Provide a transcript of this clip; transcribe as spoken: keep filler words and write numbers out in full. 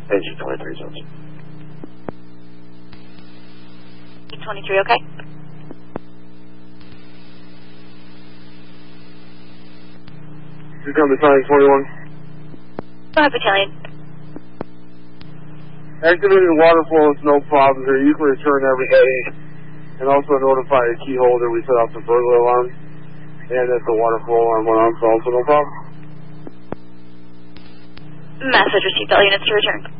Engine twenty-three, Jones. twenty-three, okay? You come to Sonic twenty-one. Go ahead, Battalion. Activating water flow is no problem here. You can return every day. And also notify a key holder. We set off the burglar alarm. And if the water flow alarm went on, so also no problem. Message received. All units to return.